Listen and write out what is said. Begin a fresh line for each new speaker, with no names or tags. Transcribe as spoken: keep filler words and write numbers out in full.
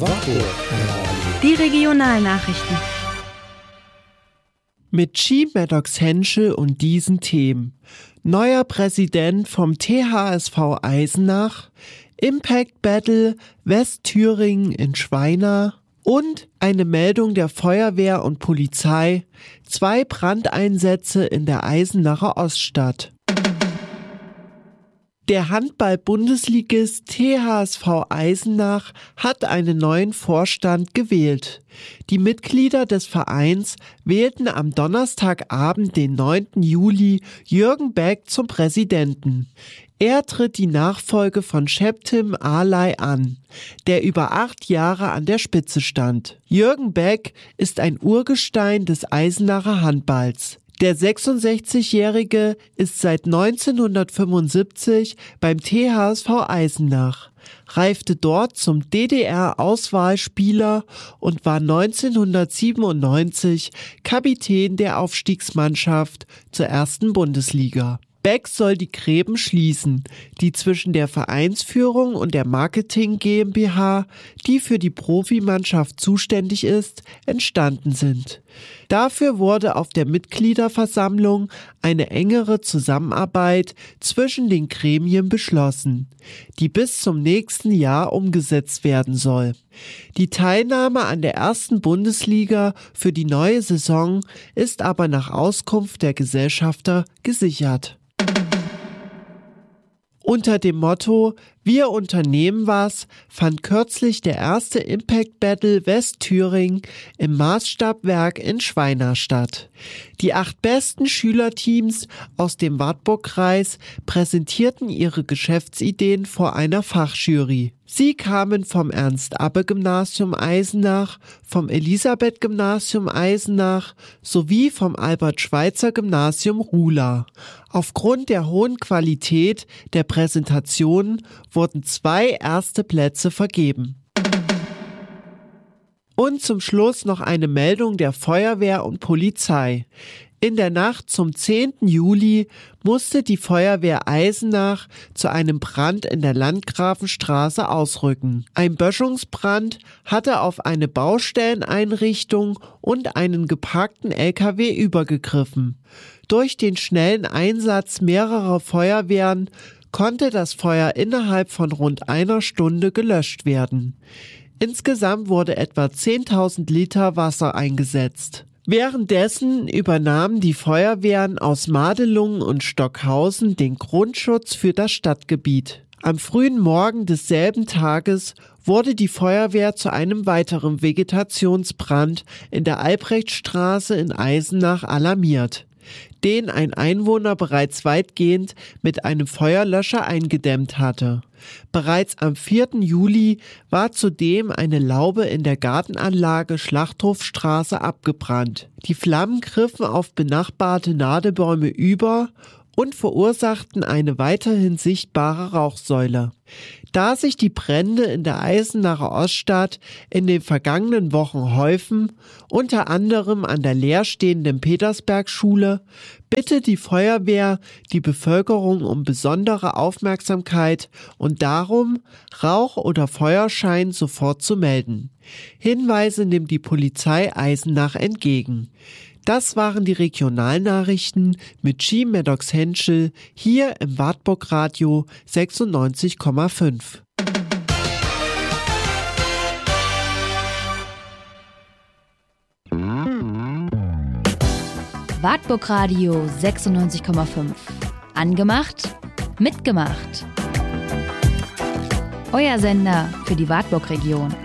Die Regionalnachrichten.
Mit G. Maddox Henschel und diesen Themen. Neuer Präsident vom T H S V Eisenach, Impact Battle Westthüringen in Schweina und eine Meldung der Feuerwehr und Polizei, zwei Brandeinsätze in der Eisenacher Oststadt. Der Handball-Bundesligist T H S V Eisenach hat einen neuen Vorstand gewählt. Die Mitglieder des Vereins wählten am Donnerstagabend, den neunten Juli, Jürgen Beck zum Präsidenten. Er tritt die Nachfolge von Septim Alay an, der über acht Jahre an der Spitze stand. Jürgen Beck ist ein Urgestein des Eisenacher Handballs. Der sechsundsechzigjährige ist seit neunzehnhundertfünfundsiebzig beim T H S V Eisenach, reifte dort zum D D R-Auswahlspieler und war neunzehnhundertsiebenundneunzig Kapitän der Aufstiegsmannschaft zur ersten Bundesliga. Beck soll die Gräben schließen, die zwischen der Vereinsführung und der Marketing GmbH, die für die Profimannschaft zuständig ist, entstanden sind. Dafür wurde auf der Mitgliederversammlung eine engere Zusammenarbeit zwischen den Gremien beschlossen, die bis zum nächsten Jahr umgesetzt werden soll. Die Teilnahme an der ersten Bundesliga für die neue Saison ist aber nach Auskunft der Gesellschafter gesichert. Unter dem Motto „Wir unternehmen was" fand kürzlich der erste Impact Battle Westthüringen im Maßstabwerk in Schweina statt. Die acht besten Schülerteams aus dem Wartburgkreis präsentierten ihre Geschäftsideen vor einer Fachjury. Sie kamen vom Ernst-Abbe-Gymnasium Eisenach, vom Elisabeth-Gymnasium Eisenach sowie vom Albert-Schweitzer-Gymnasium Ruhla. Aufgrund der hohen Qualität der Präsentationen wurden zwei erste Plätze vergeben. Und zum Schluss noch eine Meldung der Feuerwehr und Polizei. In der Nacht zum zehnten Juli musste die Feuerwehr Eisenach zu einem Brand in der Landgrafenstraße ausrücken. Ein Böschungsbrand hatte auf eine Baustelleneinrichtung und einen geparkten L K W übergegriffen. Durch den schnellen Einsatz mehrerer Feuerwehren konnte das Feuer innerhalb von rund einer Stunde gelöscht werden. Insgesamt wurde etwa zehntausend Liter Wasser eingesetzt. Währenddessen übernahmen die Feuerwehren aus Madelungen und Stockhausen den Grundschutz für das Stadtgebiet. Am frühen Morgen desselben Tages wurde die Feuerwehr zu einem weiteren Vegetationsbrand in der Albrechtstraße in Eisenach alarmiert, den ein Einwohner bereits weitgehend mit einem Feuerlöscher eingedämmt hatte. Bereits am vierten Juli war zudem eine Laube in der Gartenanlage Schlachthofstraße abgebrannt. Die Flammen griffen auf benachbarte Nadelbäume über und verursachten eine weiterhin sichtbare Rauchsäule. Da sich die Brände in der Eisenacher Oststadt in den vergangenen Wochen häufen, unter anderem an der leerstehenden Petersbergschule, bittet die Feuerwehr die Bevölkerung um besondere Aufmerksamkeit und darum, Rauch oder Feuerschein sofort zu melden. Hinweise nimmt die Polizei Eisenach entgegen. Das waren die Regionalnachrichten mit G. Maddox Henschel hier im Wartburg Radio sechsundneunzig Komma fünf.
Wartburg Radio sechsundneunzig Komma fünf. Angemacht, mitgemacht. Euer Sender für die Wartburg-Region.